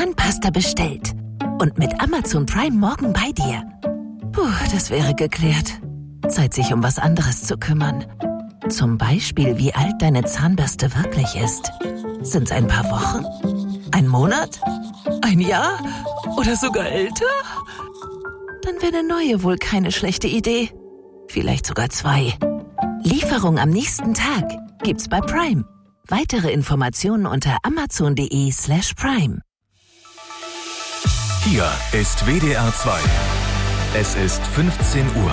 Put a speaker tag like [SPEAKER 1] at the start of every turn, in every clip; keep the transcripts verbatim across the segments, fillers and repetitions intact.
[SPEAKER 1] Zahnpasta bestellt und mit Amazon Prime morgen bei dir. Puh, das wäre geklärt. Zeit, sich um was anderes zu kümmern. Zum Beispiel, wie alt deine Zahnbürste wirklich ist. Sind's ein paar Wochen? Ein Monat? Ein Jahr? Oder sogar älter? Dann wäre eine neue wohl keine schlechte Idee. Vielleicht sogar zwei. Lieferung am nächsten Tag gibt's bei Prime. Weitere Informationen unter amazon.de slash Prime.
[SPEAKER 2] Hier ist W D R zwei. Es ist fünfzehn Uhr.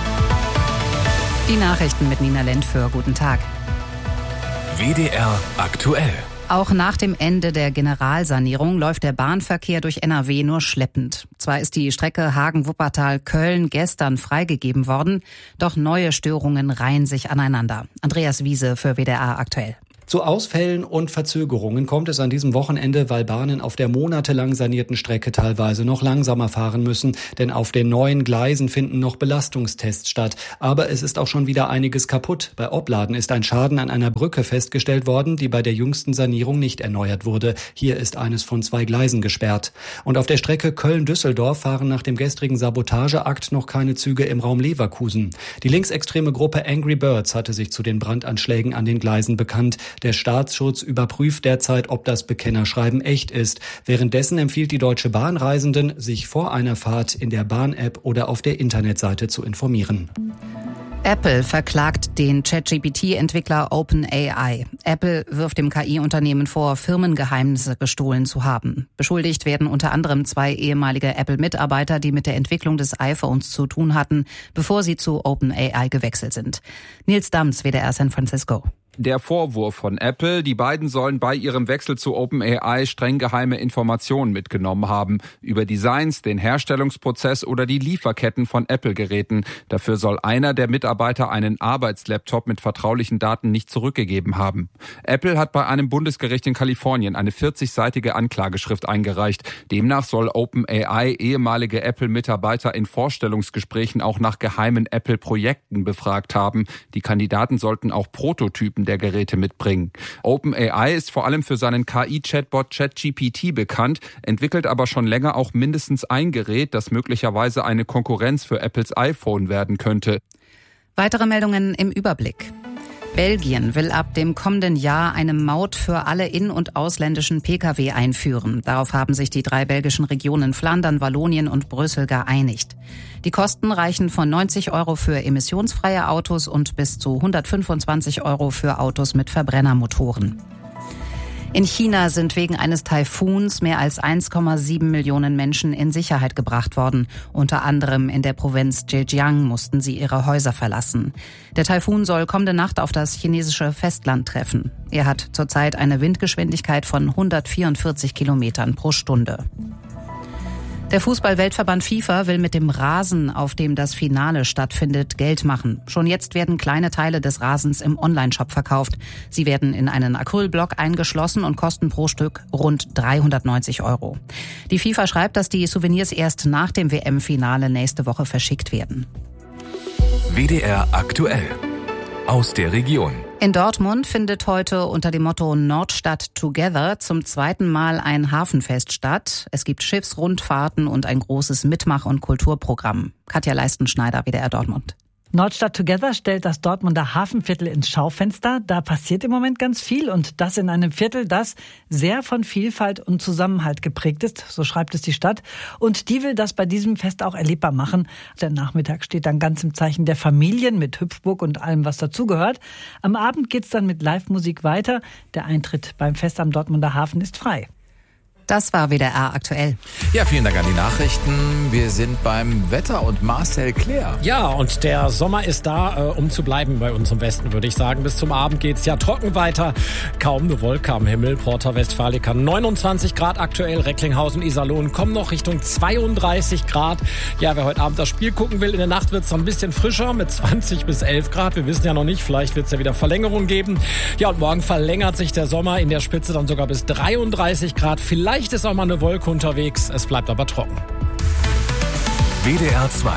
[SPEAKER 3] Die Nachrichten mit Nina Lentföhr. Guten Tag.
[SPEAKER 2] W D R aktuell.
[SPEAKER 3] Auch nach dem Ende der Generalsanierung läuft der Bahnverkehr durch N R W nur schleppend. Zwar ist die Strecke Hagen-Wuppertal-Köln gestern freigegeben worden, doch neue Störungen reihen sich aneinander. Andreas Wiese für W D R aktuell.
[SPEAKER 4] Zu Ausfällen und Verzögerungen kommt es an diesem Wochenende, weil Bahnen auf der monatelang sanierten Strecke teilweise noch langsamer fahren müssen, denn auf den neuen Gleisen finden noch Belastungstests statt. Aber es ist auch schon wieder einiges kaputt. Bei Opladen ist ein Schaden an einer Brücke festgestellt worden, die bei der jüngsten Sanierung nicht erneuert wurde. Hier ist eines von zwei Gleisen gesperrt. Und auf der Strecke Köln-Düsseldorf fahren nach dem gestrigen Sabotageakt noch keine Züge im Raum Leverkusen. Die linksextreme Gruppe Angry Birds hatte sich zu den Brandanschlägen an den Gleisen bekannt. Der Staatsschutz überprüft derzeit, ob das Bekennerschreiben echt ist. Währenddessen empfiehlt die Deutsche Bahn Reisenden, sich vor einer Fahrt in der Bahn-App oder auf der Internetseite zu informieren.
[SPEAKER 3] Apple verklagt den ChatGPT-Entwickler OpenAI. Apple wirft dem K I-Unternehmen vor, Firmengeheimnisse gestohlen zu haben. Beschuldigt werden unter anderem zwei ehemalige Apple-Mitarbeiter, die mit der Entwicklung des iPhones zu tun hatten, bevor sie zu OpenAI gewechselt sind. Nils Dams, W D R San Francisco.
[SPEAKER 5] Der Vorwurf von Apple, die beiden sollen bei ihrem Wechsel zu OpenAI streng geheime Informationen mitgenommen haben. Über Designs, den Herstellungsprozess oder die Lieferketten von Apple-Geräten. Dafür soll einer der Mitarbeiter einen Arbeitslaptop mit vertraulichen Daten nicht zurückgegeben haben. Apple hat bei einem Bundesgericht in Kalifornien eine vierzigseitige Anklageschrift eingereicht. Demnach soll OpenAI ehemalige Apple-Mitarbeiter in Vorstellungsgesprächen auch nach geheimen Apple-Projekten befragt haben. Die Kandidaten sollten auch Prototypen der Geräte mitbringen. OpenAI ist vor allem für seinen K I-Chatbot ChatGPT bekannt, entwickelt aber schon länger auch mindestens ein Gerät, das möglicherweise eine Konkurrenz für Apples iPhone werden könnte.
[SPEAKER 3] Weitere Meldungen im Überblick. Belgien will ab dem kommenden Jahr eine Maut für alle in- und ausländischen Pkw einführen. Darauf haben sich die drei belgischen Regionen Flandern, Wallonien und Brüssel geeinigt. Die Kosten reichen von neunzig Euro für emissionsfreie Autos und bis zu hundertfünfundzwanzig Euro für Autos mit Verbrennermotoren. In China sind wegen eines Taifuns mehr als eins Komma sieben Millionen Menschen in Sicherheit gebracht worden. Unter anderem in der Provinz Zhejiang mussten sie ihre Häuser verlassen. Der Taifun soll kommende Nacht auf das chinesische Festland treffen. Er hat zurzeit eine Windgeschwindigkeit von hundertvierundvierzig Kilometern pro Stunde. Der Fußball-Weltverband FIFA will mit dem Rasen, auf dem das Finale stattfindet, Geld machen. Schon jetzt werden kleine Teile des Rasens im Onlineshop verkauft. Sie werden in einen Acrylblock eingeschlossen und kosten pro Stück rund dreihundertneunzig Euro. Die FIFA schreibt, dass die Souvenirs erst nach dem W M-Finale nächste Woche verschickt werden.
[SPEAKER 2] W D R aktuell. Aus der Region.
[SPEAKER 3] In Dortmund findet heute unter dem Motto Nordstadt Together zum zweiten Mal ein Hafenfest statt. Es gibt Schiffsrundfahrten und ein großes Mitmach- und Kulturprogramm. Katja Leistenschneider, W D R Dortmund.
[SPEAKER 6] Nordstadt Together stellt das Dortmunder Hafenviertel ins Schaufenster. Da passiert im Moment ganz viel und das in einem Viertel, das sehr von Vielfalt und Zusammenhalt geprägt ist, so schreibt es die Stadt. Und die will das bei diesem Fest auch erlebbar machen. Der Nachmittag steht dann ganz im Zeichen der Familien mit Hüpfburg und allem, was dazugehört. Am Abend geht's dann mit Live-Musik weiter. Der Eintritt beim Fest am Dortmunder Hafen ist frei.
[SPEAKER 3] Das war W D R aktuell.
[SPEAKER 7] Ja, vielen Dank an die Nachrichten. Wir sind beim Wetter und Marcel Claire.
[SPEAKER 8] Ja, und der Sommer ist da, äh, um zu bleiben bei uns im Westen, würde ich sagen. Bis zum Abend geht's ja trocken weiter. Kaum eine Wolke am Himmel. Porta Westfalica neunundzwanzig Grad aktuell. Recklinghausen, Iserlohn kommen noch Richtung zweiunddreißig Grad. Ja, wer heute Abend das Spiel gucken will, in der Nacht wird's noch ein bisschen frischer mit zwanzig bis elf Grad. Wir wissen ja noch nicht, vielleicht wird's ja wieder Verlängerung geben. Ja, und morgen verlängert sich der Sommer in der Spitze dann sogar bis dreiunddreißig Grad. Vielleicht ist auch mal eine Wolke unterwegs. Es bleibt aber trocken.
[SPEAKER 2] W D R zwei.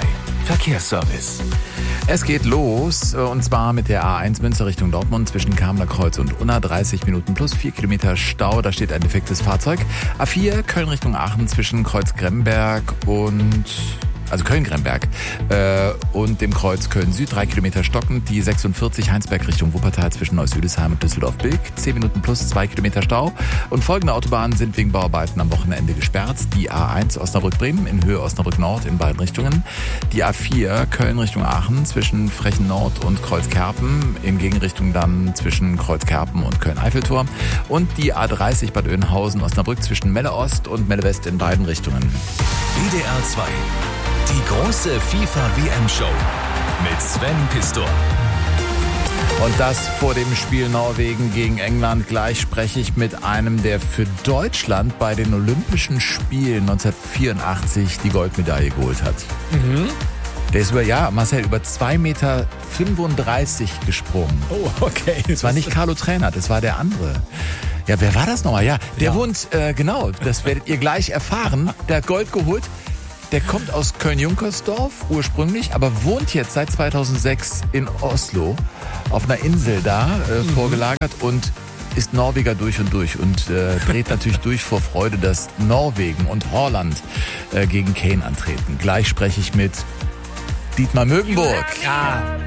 [SPEAKER 2] Verkehrsservice.
[SPEAKER 7] Es geht los, und zwar mit der A eins Münster Richtung Dortmund zwischen Kamener Kreuz und Unna. dreißig Minuten plus vier Kilometer Stau, da steht ein defektes Fahrzeug. A vier Köln Richtung Aachen zwischen Kreuz Gremberg und... also Köln-Gremberg äh, und dem Kreuz Köln-Süd, drei Kilometer stockend. Die sechsundvierzig Heinsberg Richtung Wuppertal zwischen Neuss-Südesheim und Düsseldorf-Bilk, zehn Minuten plus zwei Kilometer Stau. Und folgende Autobahnen sind wegen Bauarbeiten am Wochenende gesperrt. Die A eins Osnabrück-Bremen in Höhe Osnabrück-Nord in beiden Richtungen. Die A vier Köln Richtung Aachen zwischen Frechen-Nord und Kreuz-Kerpen, in Gegenrichtung dann zwischen Kreuz-Kerpen und Köln-Eiffeltor. Und die A dreißig Bad Oeynhausen-Osnabrück zwischen Melle-Ost und Melle-West in beiden Richtungen.
[SPEAKER 2] W D R zwei. Die große FIFA-W M-Show mit Sven Pistor.
[SPEAKER 7] Und das vor dem Spiel Norwegen gegen England. Gleich spreche ich mit einem, der für Deutschland bei den Olympischen Spielen neunzehnhundertvierundachtzig die Goldmedaille geholt hat.
[SPEAKER 8] Mhm.
[SPEAKER 7] Der ist über, ja, Marcel, über zwei Meter fünfunddreißig gesprungen.
[SPEAKER 8] Oh, okay.
[SPEAKER 7] Das war nicht Carlo Trainert, das war der andere. Ja, wer war das nochmal? Ja, der
[SPEAKER 8] Ja.
[SPEAKER 7] wohnt, äh, genau, das werdet ihr gleich erfahren. Der hat Gold geholt. Der kommt aus Köln-Junkersdorf ursprünglich, aber wohnt jetzt seit zweitausendsechs in Oslo auf einer Insel da, äh, mhm. vorgelagert und ist Norweger durch und durch und äh, dreht natürlich durch vor Freude, dass Norwegen und Holland äh, gegen Kane antreten. Gleich spreche ich mit Dietmar Mögenburg.
[SPEAKER 8] Ja.